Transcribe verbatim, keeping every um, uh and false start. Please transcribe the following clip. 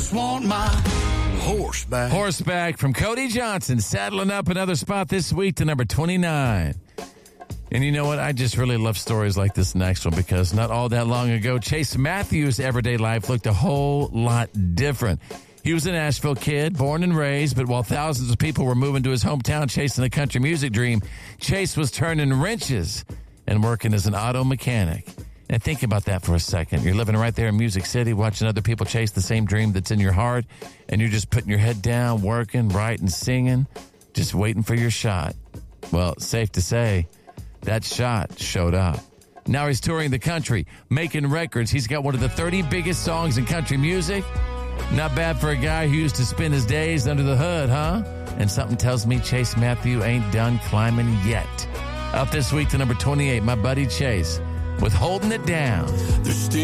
just want my horseback. Horseback from Cody Johnson, saddling up another spot this week to number twenty-nine. And you know what? I just really love stories like this next one because not all that long ago, Chase Matthews' everyday life looked a whole lot different. He was an Nashville kid, born and raised, but while thousands of people were moving to his hometown chasing the country music dream, Chase was turning wrenches and working as an auto mechanic. And think about that for a second. You're living right there in Music City, watching other people chase the same dream that's in your heart, and you're just putting your head down, working, writing, singing, just waiting for your shot. Well, safe to say, that shot showed up. Now he's touring the country, making records. He's got one of the thirty biggest songs in country music. Not bad for a guy who used to spend his days under the hood, huh? And something tells me Chase Matthew ain't done climbing yet. Up this week to number twenty-eight, my buddy Chase with Holding It Down.